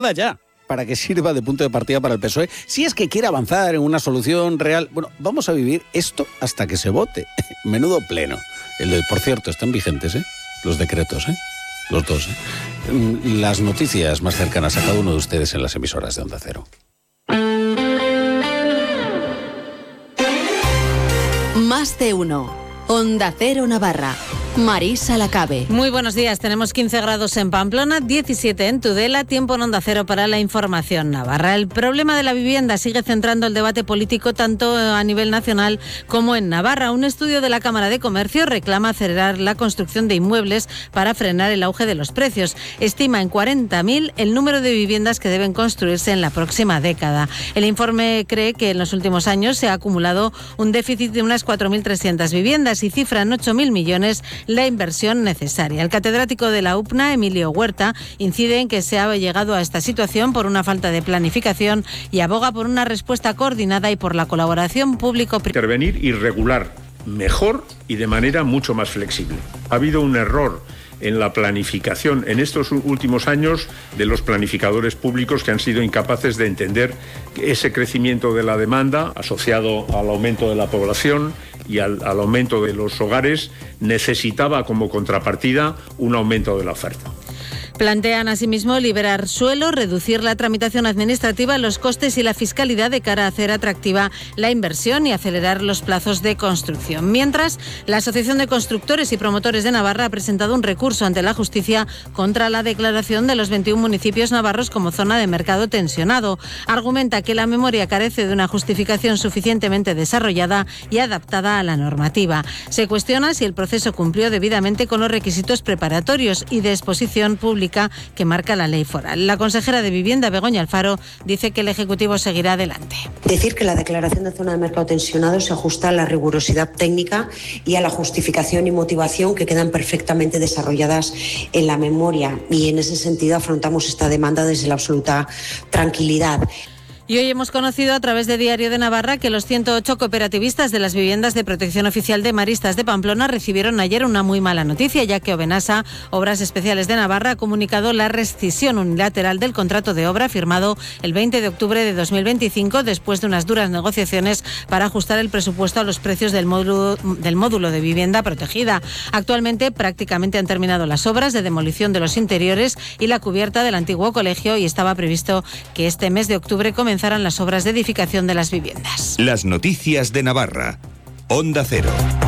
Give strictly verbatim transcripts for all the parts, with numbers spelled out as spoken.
ya, para que sirva de punto de partida para el P S O E, si es que quiere avanzar en una solución real. Bueno, vamos a vivir esto hasta que se vote. Menudo pleno. El de, por cierto, están vigentes, ¿eh? Los decretos, ¿eh? Los dos, ¿eh? Las noticias más cercanas a cada uno de ustedes en las emisoras de Onda Cero. Más de uno. Onda Cero Navarra. Marisa Lacabe. Muy buenos días. Tenemos quince grados en Pamplona, diecisiete en Tudela, tiempo en Onda Cero para la información navarra. El problema de la vivienda sigue centrando el debate político tanto a nivel nacional como en Navarra. Un estudio de la Cámara de Comercio reclama acelerar la construcción de inmuebles para frenar el auge de los precios. Estima en cuarenta mil el número de viviendas que deben construirse en la próxima década. El informe cree que en los últimos años se ha acumulado un déficit de unas cuatro mil trescientas viviendas y cifra en ocho mil millones la inversión necesaria. El catedrático de la U P N A, Emilio Huerta, incide en que se ha llegado a esta situación por una falta de planificación y aboga por una respuesta coordinada y por la colaboración público-privada. Intervenir y regular mejor y de manera mucho más flexible. Ha habido un error en la planificación en estos últimos años de los planificadores públicos que han sido incapaces de entender que ese crecimiento de la demanda asociado al aumento de la población y al, al aumento de los hogares necesitaba como contrapartida un aumento de la oferta. Plantean asimismo liberar suelo, reducir la tramitación administrativa, los costes y la fiscalidad de cara a hacer atractiva la inversión y acelerar los plazos de construcción. Mientras, la Asociación de Constructores y Promotores de Navarra ha presentado un recurso ante la justicia contra la declaración de los veintiún municipios navarros como zona de mercado tensionado. Argumenta que la memoria carece de una justificación suficientemente desarrollada y adaptada a la normativa. Se cuestiona si el proceso cumplió debidamente con los requisitos preparatorios y de exposición pública que marca la ley foral. La consejera de Vivienda, Begoña Alfaro, dice que el Ejecutivo seguirá adelante. Decir que la declaración de zona de mercado tensionado se ajusta a la rigurosidad técnica y a la justificación y motivación que quedan perfectamente desarrolladas en la memoria, y en ese sentido afrontamos esta demanda desde la absoluta tranquilidad. Y hoy hemos conocido a través de Diario de Navarra que los ciento ocho cooperativistas de las viviendas de protección oficial de Maristas de Pamplona recibieron ayer una muy mala noticia, ya que Obenasa, Obras Especiales de Navarra, ha comunicado la rescisión unilateral del contrato de obra firmado el veinte de octubre de dos mil veinticinco después de unas duras negociaciones para ajustar el presupuesto a los precios del módulo, del módulo de vivienda protegida. Actualmente prácticamente han terminado las obras de demolición de los interiores y la cubierta del antiguo colegio y estaba previsto que este mes de octubre comenzara las obras de edificación de las viviendas. Las noticias de Navarra. Onda Cero.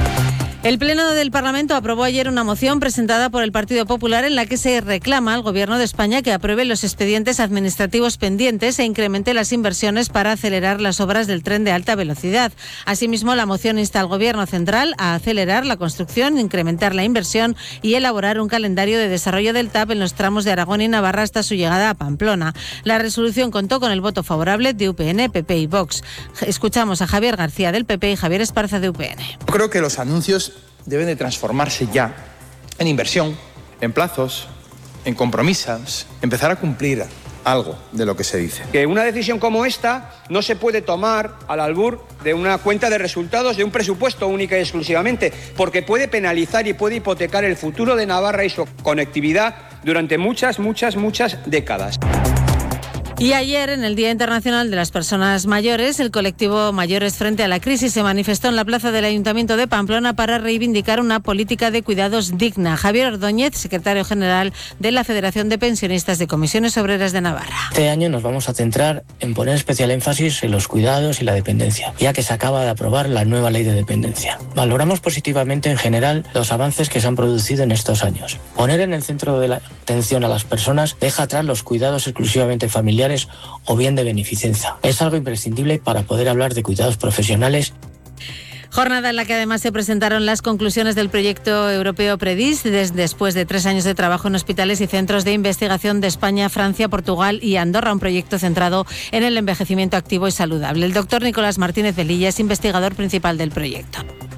El Pleno del Parlamento aprobó ayer una moción presentada por el Partido Popular en la que se reclama al Gobierno de España que apruebe los expedientes administrativos pendientes e incremente las inversiones para acelerar las obras del tren de alta velocidad. Asimismo, la moción insta al Gobierno central a acelerar la construcción, incrementar la inversión y elaborar un calendario de desarrollo del T A V en los tramos de Aragón y Navarra hasta su llegada a Pamplona. La resolución contó con el voto favorable de U P N, P P y Vox. Escuchamos a Javier García del P P y Javier Esparza de U P N. Creo que los anuncios deben de transformarse ya en inversión, en plazos, en compromisos, empezar a cumplir algo de lo que se dice. Que una decisión como esta no se puede tomar al albur de una cuenta de resultados de un presupuesto única y exclusivamente, porque puede penalizar y puede hipotecar el futuro de Navarra y su conectividad durante muchas, muchas, muchas décadas. Y ayer, en el Día Internacional de las Personas Mayores, el colectivo Mayores Frente a la Crisis se manifestó en la plaza del Ayuntamiento de Pamplona para reivindicar una política de cuidados digna. Javier Ordóñez, secretario general de la Federación de Pensionistas de Comisiones Obreras de Navarra. Este año nos vamos a centrar en poner especial énfasis en los cuidados y la dependencia, ya que se acaba de aprobar la nueva ley de dependencia. Valoramos positivamente en general los avances que se han producido en estos años. Poner en el centro de la atención a las personas deja atrás los cuidados exclusivamente familiares o bien de beneficencia. Es algo imprescindible para poder hablar de cuidados profesionales. Jornada en la que además se presentaron las conclusiones del proyecto europeo PREDIS después de tres años de trabajo en hospitales y centros de investigación de España, Francia, Portugal y Andorra, un proyecto centrado en el envejecimiento activo y saludable. El doctor Nicolás Martínez Velilla es investigador principal del proyecto.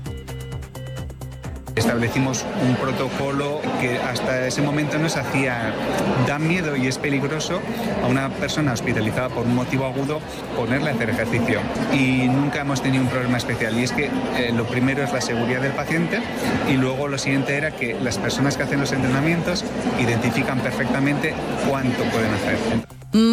Establecimos un protocolo que hasta ese momento nos hacía, da miedo y es peligroso a una persona hospitalizada por un motivo agudo ponerle a hacer ejercicio. Y nunca hemos tenido un problema especial. Y es que eh, lo primero es la seguridad del paciente y luego lo siguiente era que las personas que hacen los entrenamientos identifican perfectamente cuánto pueden hacer.